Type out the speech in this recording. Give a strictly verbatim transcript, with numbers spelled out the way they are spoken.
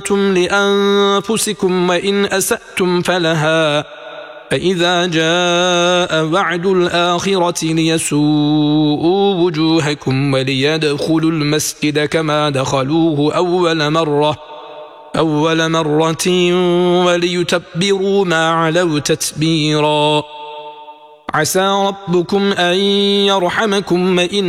أحسنتم لأنفسكم وإن أسأتم فلها فإذا جاء وعد الآخرة ليسوءوا وجوهكم وليدخلوا المسجد كما دخلوه أول مرة أول مرة وليتبروا ما علوا تتبيرا عسى ربكم أن يرحمكم وإن